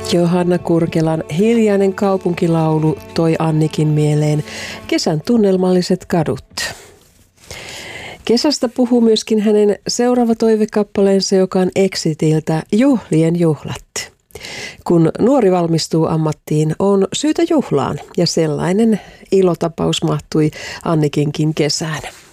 Johanna Kurkelan hiljainen kaupunkilaulu toi Annikin mieleen kesän tunnelmalliset kadut. Kesästä puhuu myöskin hänen seuraava toivekappaleensa, joka on Exitiltä Juhlien juhlat. Kun nuori valmistuu ammattiin, on syytä juhlaan ja sellainen ilotapaus mahtui Annikinkin kesään.